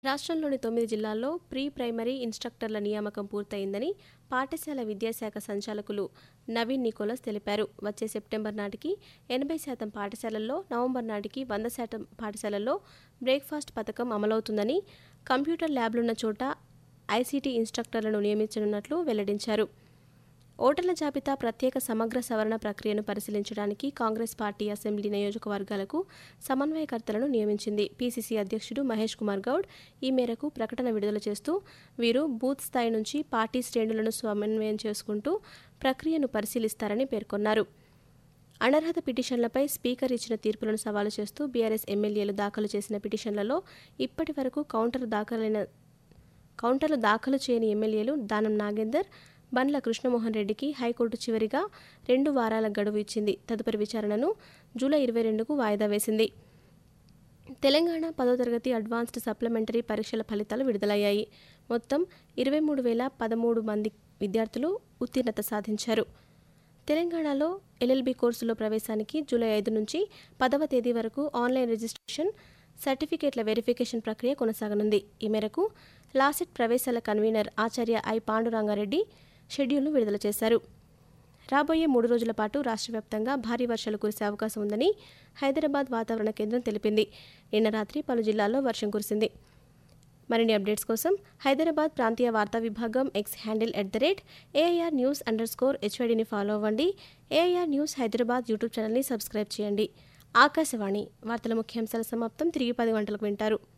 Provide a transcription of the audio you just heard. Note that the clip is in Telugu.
రాష్ట్రంలోని 9 జిల్లాల్లో ప్రీ ప్రైమరీ ఇన్స్ట్రక్టర్ల నియామకం పూర్తయిందని పాఠశాల విద్యాశాఖ సంచాలకులు నవీన్ నికోలస్ తెలిపారు. వచ్చే సెప్టెంబర్ నాటికి 80% పాఠశాలల్లో, నవంబర్ నాటికి 100% పాఠశాలల్లో బ్రేక్ఫాస్ట్ పథకం అమలవుతుందని, కంప్యూటర్ ల్యాబ్లున్న చోట ఐసీటీ ఇన్స్ట్రక్టర్లను నియమించనున్నట్లు వెల్లడించారు. ఓటర్ల జాబితా ప్రత్యేక సమగ్ర సవరణ ప్రక్రియను పరిశీలించడానికి కాంగ్రెస్ పార్టీ అసెంబ్లీ నియోజకవర్గాలకు సమన్వయకర్తలను నియమించింది. పీసీసీ అధ్యక్షుడు మహేష్ కుమార్ గౌడ్ ఈ మేరకు ప్రకటన విడుదల చేస్తూ, వీరు బూత్ స్థాయి నుంచి పార్టీ శ్రేణులను సమన్వయం చేసుకుంటూ ప్రక్రియను పరిశీలిస్తారని పేర్కొన్నారు. అనర్హత పిటిషన్లపై స్పీకర్ ఇచ్చిన తీర్పులను సవాలు చేస్తూ బీఆర్ఎస్ ఎమ్మెల్యేలు దాఖలు చేసిన పిటిషన్లలో ఇప్పటి వరకు కౌంటర్లు దాఖలు చేయని ఎమ్మెల్యేలు దానం నాగేందర్, బండ్ల కృష్ణమోహన్ రెడ్డికి హైకోర్టు చివరిగా 2 వారాల గడువు ఇచ్చింది. తదుపరి విచారణను జూలై 22కు వాయిదా వేసింది. తెలంగాణ 10వ తరగతి అడ్వాన్స్డ్ సప్లిమెంటరీ పరీక్షల ఫలితాలు విడుదలయ్యాయి. మొత్తం 23,013 మంది విద్యార్థులు ఉత్తీర్ణత సాధించారు. తెలంగాణలో ఎల్ఎల్బీ కోర్సులో ప్రవేశానికి జూలై 5 నుంచి 10వ తేదీ వరకు ఆన్లైన్ రిజిస్ట్రేషన్, సర్టిఫికేట్ల వెరిఫికేషన్ ప్రక్రియ కొనసాగనుంది. ఈ మేరకు లాసిట్ ప్రవేశాల కన్వీనర్ ఆచార్య ఐ పాండురంగారెడ్డి షెడ్యూల్ను విడుదల చేశారు. రాబోయే 3 రోజుల పాటు రాష్ట్ర వ్యాప్తంగా భారీ వర్షాలు కురిసే అవకాశం ఉందని హైదరాబాద్ వాతావరణ కేంద్రం తెలిపింది. నిన్న రాత్రి పలు జిల్లాల్లో వర్షం కురిసింది. మరిన్ని అప్డేట్స్ కోసం హైదరాబాద్ ప్రాంతీయ వార్తా విభాగం ఎక్స్ హ్యాండిల్ @AIR News_HYDని ఫాలో అవ్వండి. AIR న్యూస్ హైదరాబాద్ యూట్యూబ్ ఛానల్ని సబ్స్క్రైబ్ చేయండి. ఆకాశవాణి వార్తల ముఖ్యాంశాల సమాప్తం. తిరిగి 10 గంటలకు వింటారు.